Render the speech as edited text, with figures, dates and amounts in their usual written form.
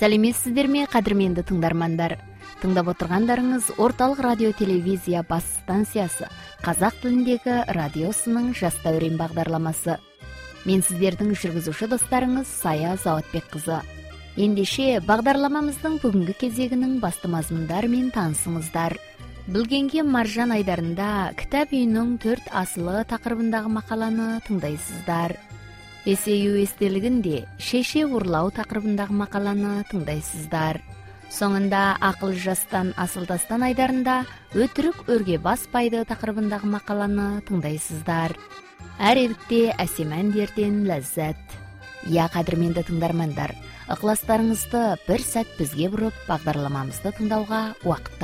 Сәлеметсіздерме, қадірменді тыңдармандар. Тыңдап отырғандарыңыз орталық радио телевизия бас станциясы, қазақ тіліндегі радиосының жас дәурен бағдарламасы. Мен сіздердің жүргізуші достарыңыз Сая Заватбекқызы. Ендеше бағдарламамыздың бүгінгі кезегінің басты мазмұндарымен танысыңыздар. Білгенге маржан айдарында кітап үйінің 4 асылы тақырыбындағы мақаланы тыңдайсыздар. Есею естелігінде шеше ұрлау тақырыбындағы мақаланы тыңдайсыздар. Соңында ақыл жастан асылдастан айдарында өтірік өрге баспайды тақырыбындағы мақаланы тыңдайсыздар. Әр ерікте әсем әндерден ләззат. Я, қадірменді тыңдармандар, ықыластарыңызды бір сәт бізге бұрып бағдарламамызды тыңдауға уақыт